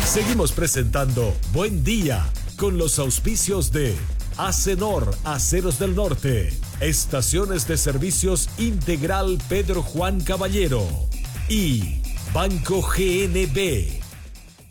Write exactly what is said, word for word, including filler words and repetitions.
Seguimos presentando Buen Día con los auspicios de Acenor, Aceros del Norte, Estaciones de Servicios Integral Pedro Juan Caballero y Banco G N B.